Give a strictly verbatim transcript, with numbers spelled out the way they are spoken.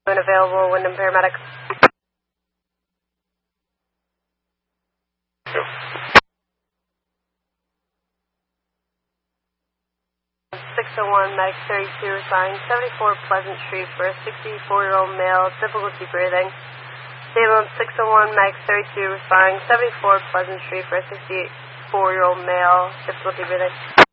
Available, Wyndham paramedics. six oh one, Medic thirty-two, assigned seventy-four Pleasant Street for a sixty-four-year-old male, difficulty breathing. Stable six oh one, Medic thirty-two, assigned seventy-four Pleasant Street for a sixty-four-year-old male, difficulty breathing.